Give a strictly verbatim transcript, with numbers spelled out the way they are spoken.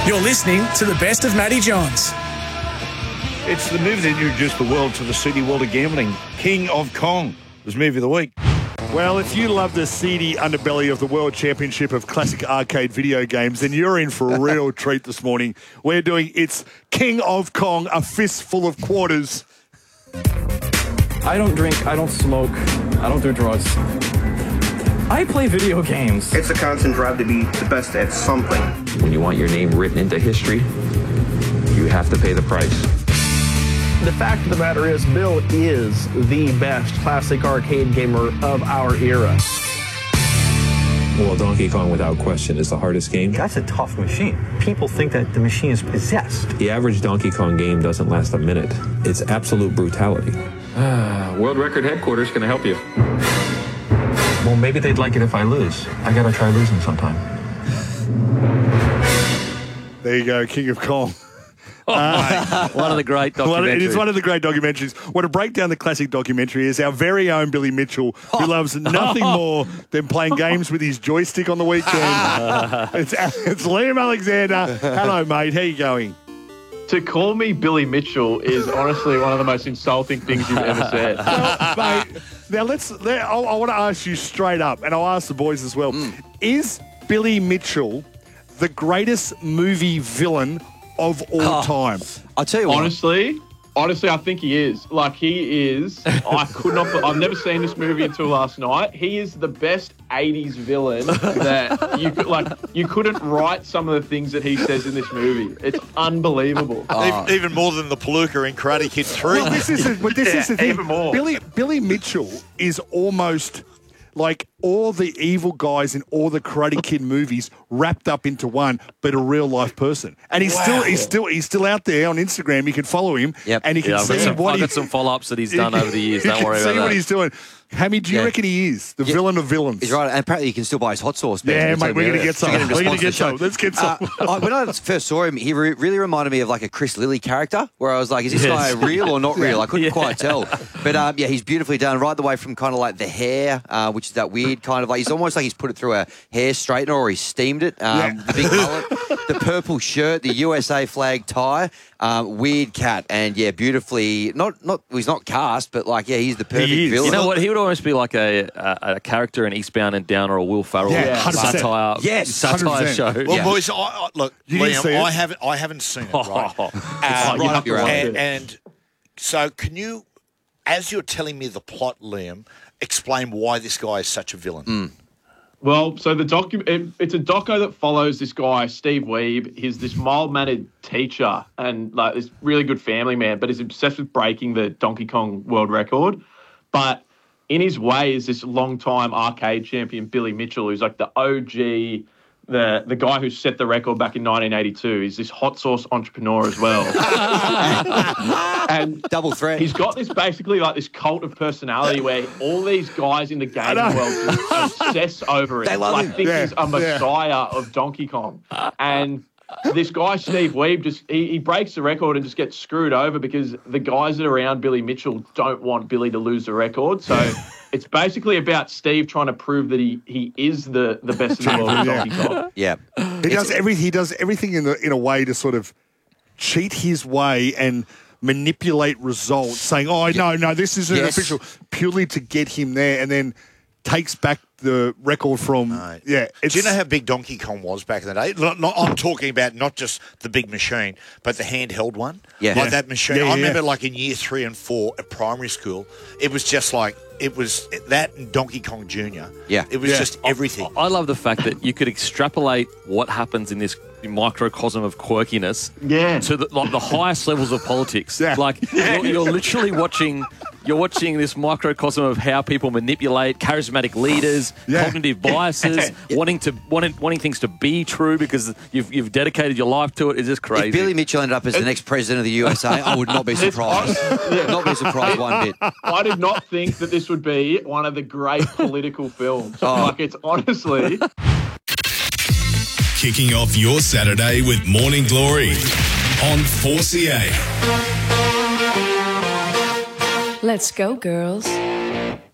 You're listening to the best of Matty Johns. It's the movie that introduced the world to the seedy world of gambling. King of Kong was movie of the week. Well, if you love the seedy underbelly of the World Championship of Classic Arcade video games, then you're in for a real treat this morning. We're doing It's King of Kong, a fistful of quarters. I don't drink, I don't smoke, I don't do drugs. I play video games. It's a constant drive to be the best at something. When you want your name written into history, you have to pay the price. The fact of the matter is, Bill is the best classic arcade gamer of our era. Well, Donkey Kong, without question, is the hardest game. That's a tough machine. People think that the machine is possessed. The average Donkey Kong game doesn't last a minute. It's absolute brutality. Ah, World Record Headquarters can help you. Well, maybe they'd like it if I lose. I gotta try losing sometime. There you go, King of Kong. Oh, uh, one of the great documentaries. It is one of the great documentaries. What to break down the classic documentary is our very own Billy Mitchell, who loves nothing more than playing games with his joystick on the weekend. it's, it's Liam Alexander. Hello, mate. How you going? To call me Billy Mitchell is honestly one of the most insulting things you've ever said. Well, mate, now let's. Let, I, I want to ask you straight up, and I'll ask the boys as well. Mm. Is Billy Mitchell the greatest movie villain of all oh, time? I'll tell you what. Honestly, honestly, I think he is. Like, he is. I could not. I've never seen this movie until last night. He is the best eighties villain that you could, like, you couldn't write some of the things that he says in this movie. It's unbelievable. Oh. Even more than the Palooka in Karate Kid three. Well, this is, but this yeah, is the thing. Even more. Billy, Billy Mitchell is almost like all the evil guys in all the Karate Kid movies wrapped up into one, but a real life person. And he's wow. still he's still he's still out there on Instagram. You can follow him, yep. and you can yeah, see some, what I've he, got some follow ups that he's done over the years. Don't worry about see that. what he's doing. Hammy, do you yeah. reckon he is the yeah. villain of villains? He's right, and apparently you can still buy his hot sauce. Yeah, mate, we're going to get some. We're going to get some. Let's get some. Uh, I, when I first saw him, he re- really reminded me of like a Chris Lilly character, where I was like, is this yes. guy real or not real? I couldn't yeah. quite tell. But um, yeah, he's beautifully done, right the way from kind of like the hair, uh, which is that weird kind of like, he's almost like he's put it through a hair straightener or he's steamed it. Um, yeah. The big mullet, the purple shirt, the U S A flag tie. Um, weird cat, and yeah, beautifully. Not, not. Well, he's not cast, but like, yeah, he's the perfect he villain. You know what? He would almost be like a a, a character in Eastbound and Down or a Will Ferrell yeah, satire, yes, satire show. Well, yeah. boys, I, I, look, you Liam, I haven't, I haven't seen it. Right, oh, uh, right, right. And, and so, can you, as you're telling me the plot, Liam, explain why this guy is such a villain? Mm. Well, so the docu- it, it's a doco that follows this guy, Steve Weeb. He's this mild-mannered teacher and like this really good family man, but he's obsessed with breaking the Donkey Kong world record. But in his way is this long-time arcade champion, Billy Mitchell, who's like the O G, the the guy who set the record back in nineteen eighty-two. He's this hot sauce entrepreneur as well. and double threat. He's got this basically like this cult of personality where all these guys in the gaming world just obsess over it. They love like him. think yeah, he's a messiah yeah. of Donkey Kong. And this guy, Steve Weeb, just he, he breaks the record and just gets screwed over because the guys that are around Billy Mitchell don't want Billy to lose the record. So it's basically about Steve trying to prove that he, he is the, the best in the world of Donkey Kong. Yeah. He does every he does everything in the, in a way to sort of cheat his way and manipulate results, saying, "Oh no, no, this isn't yes. official," purely to get him there, and then takes back the record from right. yeah. Do you know how big Donkey Kong was back in the day? Not, not, I'm talking about not just the big machine, but the handheld one. Yeah, like yeah. that machine. Yeah, yeah, I remember, yeah. like in year three and four at primary school, it was just like it was that and Donkey Kong Junior. Yeah, it was yeah. just everything. I, I love the fact that you could extrapolate what happens in this microcosm of quirkiness yeah. to the, like the highest levels of politics. Yeah. Like you're, you're literally watching, you're watching this microcosm of how people manipulate charismatic leaders, yeah. cognitive biases, wanting to wanting, wanting things to be true because you've you've dedicated your life to it. It's just crazy. If Billy Mitchell ended up as the next president of the U S A, I would not be surprised. Not be surprised one bit. I did not think that this would be one of the great political films. Oh. Like, it's honestly... Kicking off your Saturday with Morning Glory on four C A. Let's go, girls.